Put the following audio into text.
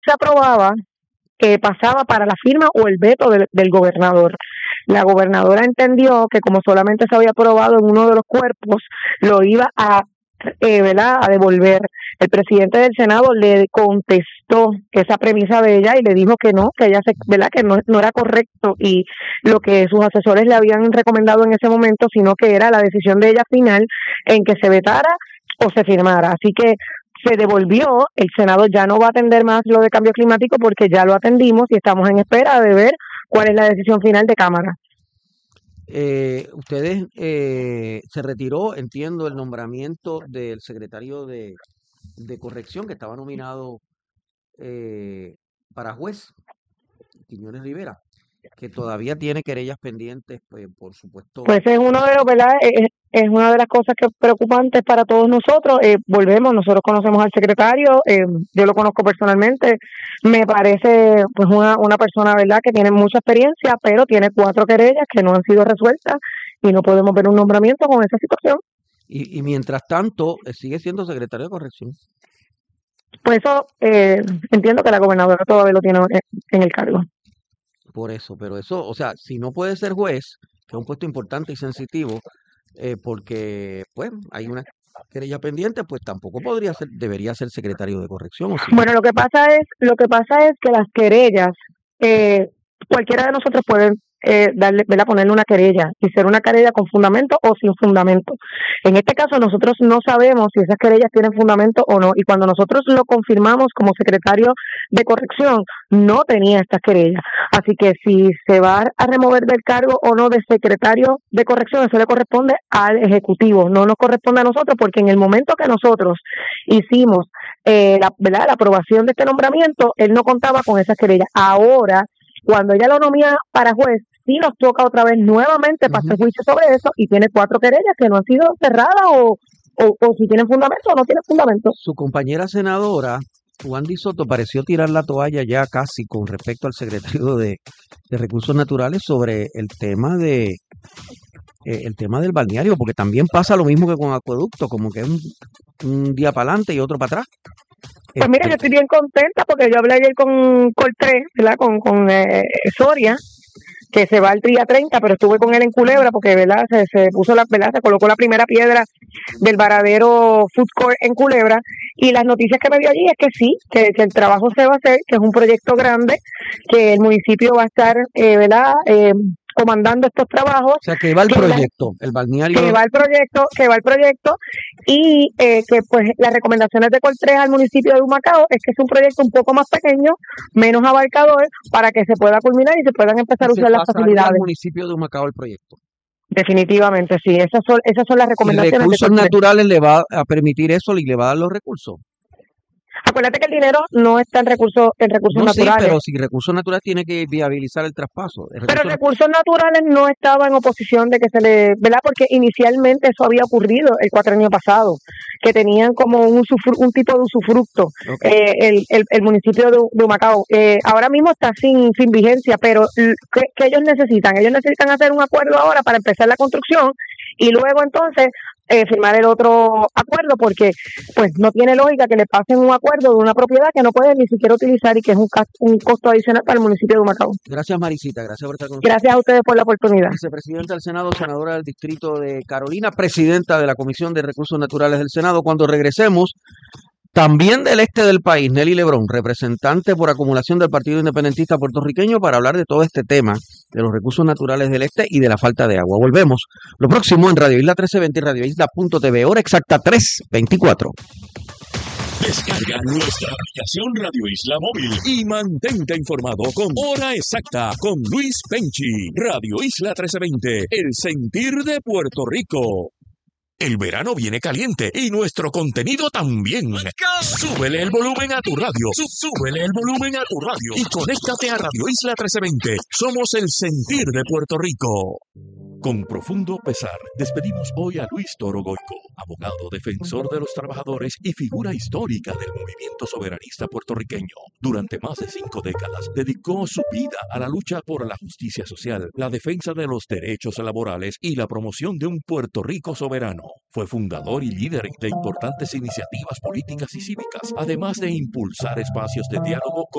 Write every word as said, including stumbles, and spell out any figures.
se aprobaba, que pasaba para la firma o el veto del, del gobernador. La gobernadora entendió que como solamente se había aprobado en uno de los cuerpos, lo iba a, eh, ¿verdad? a devolver. El presidente del Senado le contestó esa premisa de ella y le dijo que no, que ella se, ¿verdad? que no, no era correcto y lo que sus asesores le habían recomendado en ese momento, sino que era la decisión de ella final en que se vetara o se firmara. Así que se devolvió, el Senado ya no va a atender más lo de cambio climático porque ya lo atendimos y estamos en espera de ver cuál es la decisión final de Cámara. Eh, ustedes eh, se retiró, entiendo, el nombramiento del secretario de, de corrección que estaba nominado eh, para juez, Quiñones Rivera, que todavía tiene querellas pendientes, pues por supuesto. Pues es uno de los, ¿verdad? Es, es una de las cosas que es preocupantes para todos nosotros. Eh, volvemos, nosotros conocemos al secretario, eh, yo lo conozco personalmente, me parece pues una, una persona, ¿verdad?, que tiene mucha experiencia, pero tiene cuatro querellas que no han sido resueltas y no podemos ver un nombramiento con esa situación. Y, y mientras tanto, eh, sigue siendo secretario de corrección. Pues eso, eh, entiendo que la gobernadora todavía lo tiene en, en el cargo. Por eso, pero eso, o sea, si no puede ser juez, que es un puesto importante y sensitivo, eh, porque pues hay una querella pendiente, pues tampoco podría ser, debería ser secretario de corrección, ¿o sí? Bueno, lo que pasa es, lo que pasa es que las querellas, eh, cualquiera de nosotros puede eh, darle, ¿verdad? Ponerle una querella y ser una querella con fundamento o sin fundamento. En este caso nosotros no sabemos si esas querellas tienen fundamento o no, y cuando nosotros lo confirmamos como secretario de corrección, no tenía estas querellas. Así que si se va a remover del cargo o no de secretario de corrección, eso le corresponde al Ejecutivo, no nos corresponde a nosotros, porque en el momento que nosotros hicimos eh, la, ¿verdad? la aprobación de este nombramiento, él no contaba con esas querellas. Ahora, cuando ella lo nomina para juez, sí nos toca otra vez nuevamente Ujú. pasar juicio sobre eso y tiene cuatro querellas que no han sido cerradas o, o, o si tienen fundamento o no tienen fundamento. Su compañera senadora, Wandy Soto, pareció tirar la toalla ya casi con respecto al secretario de, de Recursos Naturales sobre el tema de eh, el tema del balneario, porque también pasa lo mismo que con Acueducto, como que es un, un día para adelante y otro para atrás. Pues mira, yo estoy bien contenta porque yo hablé ayer con Cortés, ¿verdad? Con, con eh, Soria, que se va el día treinta, pero estuve con él en Culebra porque, ¿verdad? Se, se puso la, ¿verdad? Se colocó la primera piedra del varadero Food Court en Culebra, y las noticias que me dio allí es que sí, que, que el trabajo se va a hacer, que es un proyecto grande, que el municipio va a estar, eh, ¿verdad? Eh, comandando estos trabajos. O sea, que va el que proyecto, la, el balneario. Que va el proyecto, que va el proyecto, y eh, que pues las recomendaciones de Cortés al municipio de Humacao es que es un proyecto un poco más pequeño, menos abarcador, para que se pueda culminar y se puedan empezar a usar las facilidades. Al municipio de Humacao el proyecto. Definitivamente, sí, esas son, esas son las recomendaciones. ¿Y Recursos Naturales le va a permitir eso y le va a dar los recursos? Acuérdate que el dinero no está en recursos, en recursos no, naturales. Sí, pero si Recursos Naturales tiene que viabilizar el traspaso. El pero Recursos Naturales no estaba en oposición de que se le, ¿verdad? Porque inicialmente eso había ocurrido el cuatrienio pasado, que tenían como un, un tipo de usufructo, okay. eh, el, el, el municipio de, de Humacao. Eh, ahora mismo está sin, sin vigencia, pero ¿qué, ¿qué ellos necesitan? Ellos necesitan hacer un acuerdo ahora para empezar la construcción y luego entonces Eh, firmar el otro acuerdo, porque pues no tiene lógica que le pasen un acuerdo de una propiedad que no pueden ni siquiera utilizar y que es un, un costo adicional para el municipio de Humacao. Gracias, Marisita, gracias por estar con nosotros. Gracias a ustedes por la oportunidad. Vicepresidenta del Senado, senadora del Distrito de Carolina, presidenta de la Comisión de Recursos Naturales del Senado. Cuando regresemos, también del este del país, Nelly Lebrón, representante por acumulación del Partido Independentista Puertorriqueño, para hablar de todo este tema de los recursos naturales del este y de la falta de agua. Volvemos lo próximo en Radio Isla trece veinte y Radio Isla punto t v, hora exacta tres veinticuatro. Descarga nuestra aplicación Radio Isla Móvil y mantente informado con Hora Exacta con Luis Penchi. Radio Isla trece veinte, el sentir de Puerto Rico. El verano viene caliente y nuestro contenido también. Súbele el volumen a tu radio. Súbele el volumen a tu radio. Y conéctate a Radio Isla trece veinte. Somos el sentir de Puerto Rico. Con profundo pesar, despedimos hoy a Luis Toro Goico, abogado defensor de los trabajadores y figura histórica del movimiento soberanista puertorriqueño. Durante más de cinco décadas, dedicó su vida a la lucha por la justicia social, la defensa de los derechos laborales y la promoción de un Puerto Rico soberano. Fue fundador y líder de importantes iniciativas políticas y cívicas, además de impulsar espacios de diálogo con